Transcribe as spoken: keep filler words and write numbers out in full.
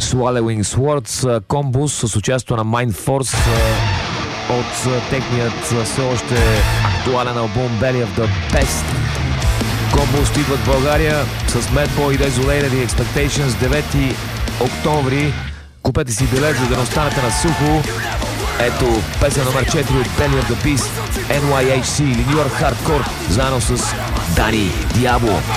Swallowing Swords, Комбус с участието на Mind Force от техният все още актуален албум Belly of the Best. Комбус идват в България с Madboy и Desolated и Expectations девети октомври. Купете си билет, за да не останете на сухо. Ето песен номер четири от Belly of the Beast, Ен Уай Ейч Си или New York Hardcore, заедно с Дани Диабло.